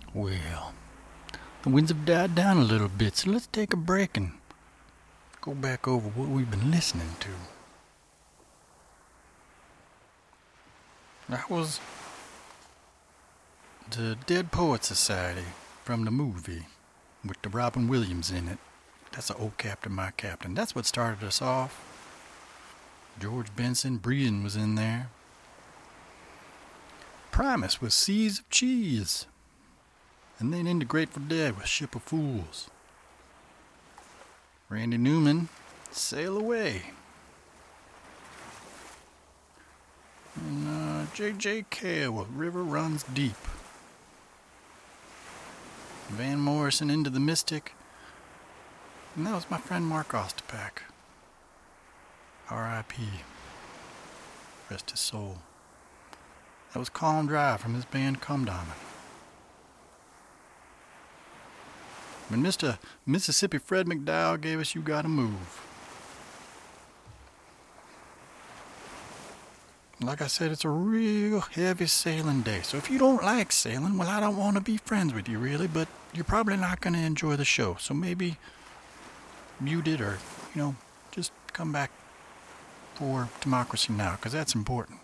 Well, the winds have died down a little bit, so let's take a break and go back over what we've been listening to. That was the Dead Poets Society from the movie with the Robin Williams in it. That's the old Captain, my Captain. That's what started us off. George Benson, Breeden was in there. Primus was Seas of Cheese. And then into Grateful Dead with Ship of Fools. Randy Newman, Sail Away. And J.J. Cale with River Runs Deep. Van Morrison, Into the Mystic. And that was my friend Mark Ostapak. R.I.P. Rest his soul. That was Calm Drive from his band Come Diamond. When Mr. Mississippi Fred McDowell gave us You Gotta Move. Like I said, it's a real heavy sailing day. So if you don't like sailing, well, I don't want to be friends with you really, but you're probably not going to enjoy the show. So maybe mute it or, just come back for Democracy Now! Because that's important.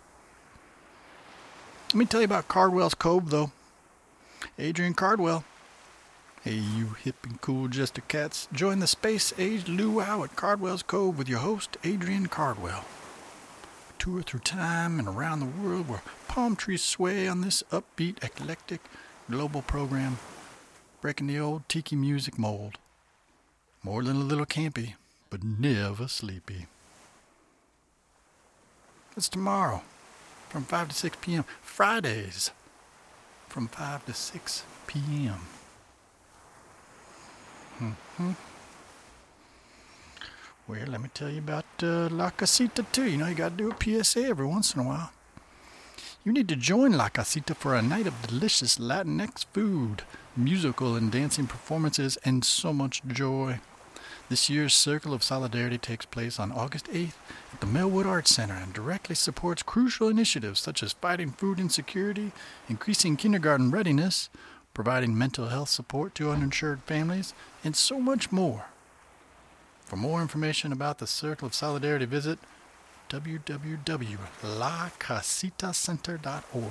Let me tell you about Cardwell's Cove, though. Adrian Cardwell. Hey, you hip and cool Jester Cats. Join the space-aged luau at Cardwell's Cove with your host, Adrian Cardwell. Tour through time and around the world where palm trees sway on this upbeat, eclectic, global program, breaking the old tiki music mold. More than a little campy, but never sleepy. It's tomorrow, from 5 to 6 p.m. Fridays, from 5 to 6 p.m. Well, let me tell you about La Casita, too. You got to do a PSA every once in a while. You need to join La Casita for a night of delicious Latinx food, musical and dancing performances, and so much joy. This year's Circle of Solidarity takes place on August 8th at the Melwood Arts Center and directly supports crucial initiatives such as fighting food insecurity, increasing kindergarten readiness, providing mental health support to uninsured families, and so much more. For more information about the Circle of Solidarity, visit www.lacasitacenter.org.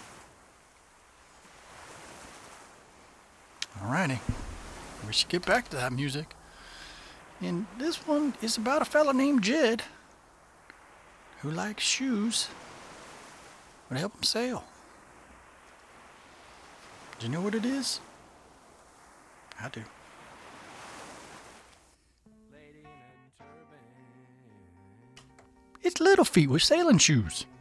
Alrighty, we should get back to that music. And this one is about a fella named Jed who likes shoes would help him sail. Do you know what it is? I do. It's Little Feet with sailing shoes.